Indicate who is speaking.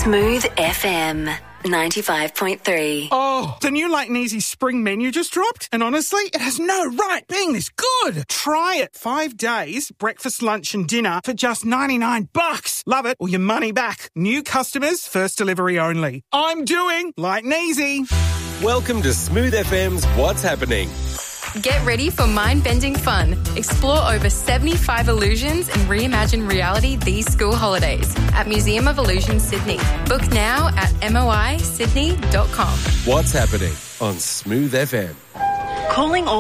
Speaker 1: Smooth FM 95.3.
Speaker 2: Oh, the new Light and Easy spring menu just dropped, and honestly, it has no right being this good. Try it. 5 days, breakfast, lunch and dinner for just $99. Love it or your money back. New customers, first delivery only. I'm doing Light and Easy.
Speaker 3: Welcome to Smooth FM's What's Happening.
Speaker 4: Get ready for mind-bending fun. Explore over 75 illusions and reimagine reality these school holidays at Museum of Illusion Sydney. Book now at moisydney.com.
Speaker 3: What's Happening on Smooth FM.
Speaker 1: Calling all